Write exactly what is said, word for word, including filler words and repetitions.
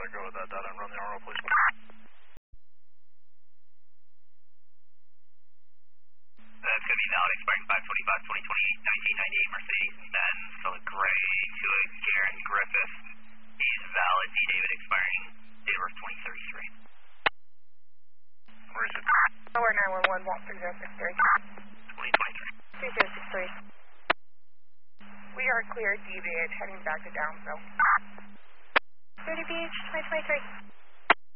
go with that data and run the R O, please. That's going to be valid expiring five twenty-five twenty twenty-eight, nineteen ninety-eight Mercedes-Benz, Philip Gray to a Garen Griffith. He's valid, D. David expiring date of birth twenty thirty-three. Where is it? Tower nine one one, Walt three zero six three. twenty twenty-three. three zero six three. We are clear, deviate, heading back to Downsville. thirty Beach, twenty twenty-three.